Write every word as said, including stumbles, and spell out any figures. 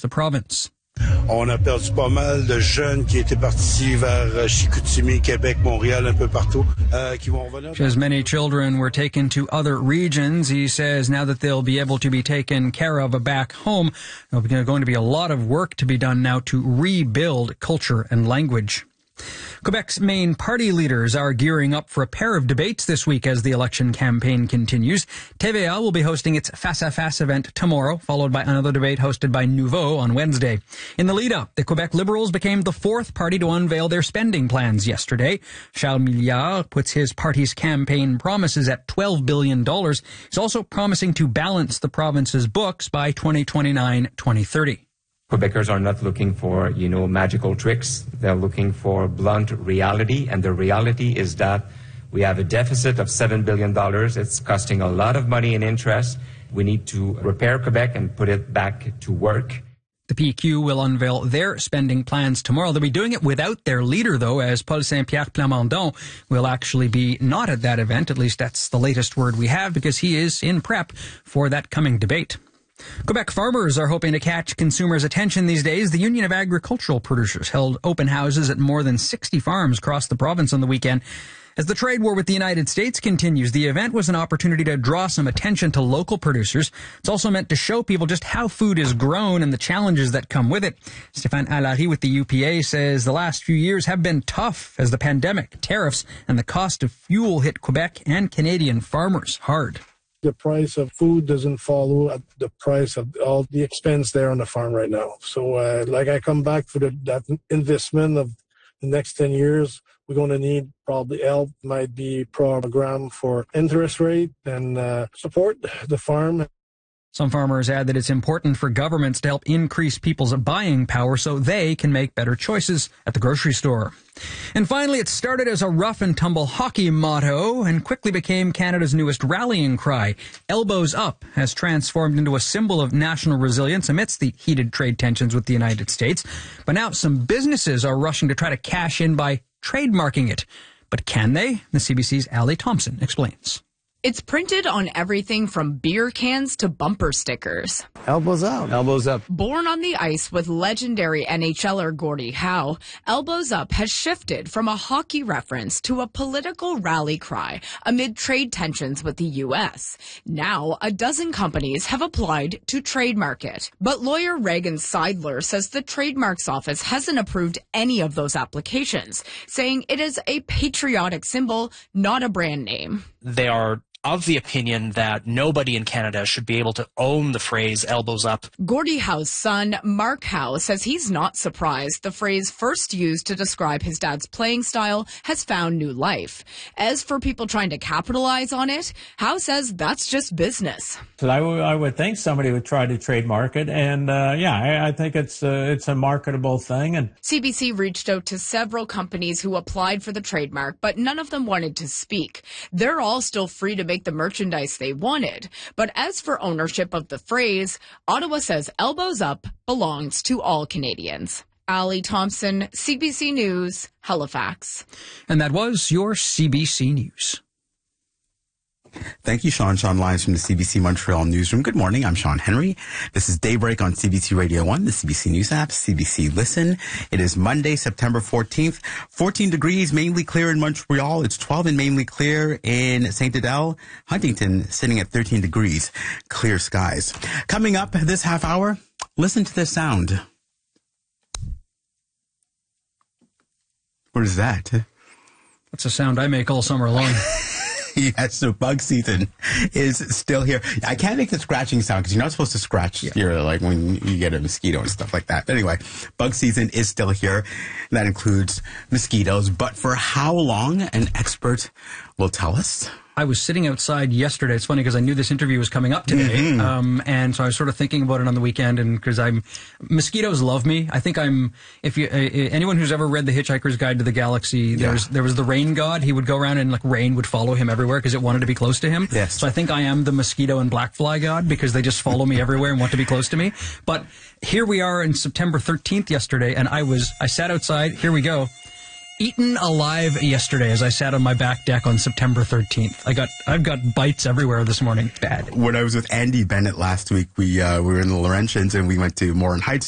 the province. On a perdu pas mal de jeunes qui étaient partis vers Chicoutimi, Québec, Montréal, un peu partout, uh, qui vont revenir. As many children were taken to other regions, he says now that they'll be able to be taken care of back home, there's going to be a lot of work to be done now to rebuild culture and language. Quebec's main party leaders are gearing up for a pair of debates this week as the election campaign continues. T V A will be hosting its Face à Face event tomorrow, followed by another debate hosted by Nouveau on Wednesday. In the lead-up, the Quebec Liberals became the fourth party to unveil their spending plans yesterday. Charles Milliard puts his party's campaign promises at twelve billion dollars. He's also promising to balance the province's books by twenty twenty-nine twenty thirty. Quebecers are not looking for, you know, magical tricks. They're looking for blunt reality, and the reality is that we have a deficit of seven billion dollars. It's costing a lot of money in interest. We need to repair Quebec and put it back to work. The P Q will unveil their spending plans tomorrow. They'll be doing it without their leader, though, as Paul Saint-Pierre Plamondon will actually be not at that event. At least that's the latest word we have, because he is in prep for that coming debate. Quebec farmers are hoping to catch consumers' attention these days. The Union of Agricultural Producers held open houses at more than sixty farms across the province on the weekend. As the trade war with the United States continues, the event was an opportunity to draw some attention to local producers. It's also meant to show people just how food is grown and the challenges that come with it. Stéphane Allary with the U P A says the last few years have been tough as the pandemic, tariffs, and the cost of fuel hit Quebec and Canadian farmers hard. The price of food doesn't follow at the price of all the expense there on the farm right now. So, uh, like I come back for the, that investment of the next ten years, we're going to need probably help, might be program for interest rate and uh, support the farm. Some farmers add that it's important for governments to help increase people's buying power so they can make better choices at the grocery store. And finally, it started as a rough and tumble hockey motto and quickly became Canada's newest rallying cry. Elbows Up has transformed into a symbol of national resilience amidst the heated trade tensions with the United States. But now some businesses are rushing to try to cash in by trademarking it. But can they? The C B C's Ali Thompson explains. It's printed on everything from beer cans to bumper stickers. Elbows up. Elbows up. Born on the ice with legendary NHLer Gordie Howe, Elbows Up has shifted from a hockey reference to a political rally cry amid trade tensions with the U S. Now, a dozen companies have applied to trademark it. But lawyer Reagan Seidler says the Trademarks Office hasn't approved any of those applications, saying it is a patriotic symbol, not a brand name. They are of the opinion that nobody in Canada should be able to own the phrase elbows up. Gordie Howe's son, Mark Howe, says he's not surprised the phrase first used to describe his dad's playing style has found new life. As for people trying to capitalize on it, Howe says that's just business. So I, w- I would think somebody would try to trademark it, and uh, yeah, I, I think it's uh, it's a marketable thing. And C B C reached out to several companies who applied for the trademark, but none of them wanted to speak. They're all still free to make the merchandise they wanted. But as for ownership of the phrase, Ottawa says Elbows Up belongs to all Canadians. Ali Thompson, C B C News, Halifax. And that was your C B C News. Thank you, Sean. Sean Lyons from the C B C Montreal Newsroom. Good morning. I'm Sean Henry. This is Daybreak on C B C Radio one, the C B C News app, C B C Listen. It is Monday, September fourteenth. fourteen degrees, mainly clear in Montreal. It's twelve and mainly clear in Saint Adele. Huntington sitting at thirteen degrees. Clear skies. Coming up this half hour, listen to this sound. What is that? That's a sound I make all summer long. Yes, so bug season is still here. I can't make the scratching sound because you're not supposed to scratch yeah. your, like when you get a mosquito and stuff like that. But anyway, bug season is still here. That includes mosquitoes. But for how long, an expert will tell us. I was sitting outside yesterday. It's funny because I knew this interview was coming up today. Mm-hmm. Um, and so I was sort of thinking about it on the weekend, and because I'm, mosquitoes love me. I think I'm, if you, uh, anyone who's ever read The Hitchhiker's Guide to the Galaxy, yeah. there's, there was the rain god. He would go around and like rain would follow him everywhere because it wanted to be close to him. Yes. So I think I am the mosquito and black fly god because they just follow me everywhere and want to be close to me. But here we are in September thirteenth yesterday, and I was, I sat outside. Here we go. Eaten alive yesterday as I sat on my back deck on September thirteenth. I got, I've got bites everywhere this morning. Bad. When I was with Andy Bennett last week, we, uh, we were in the Laurentians and we went to Morin Heights